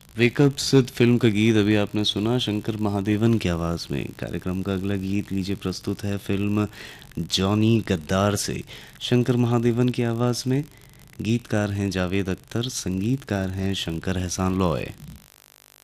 Wake up सिद्ध film का गीत अभी आपने सुना शंकर महादेवन की आवाज़ में। कार्यक्रम का अगला गीत लीजिए प्रस्तुत है फिल्म जॉनी गद्दार से शंकर महादेवन की आवाज़ में। गीतकार हैं जावेद अख्तर, संगीतकार हैं शंकर एहसान लॉय।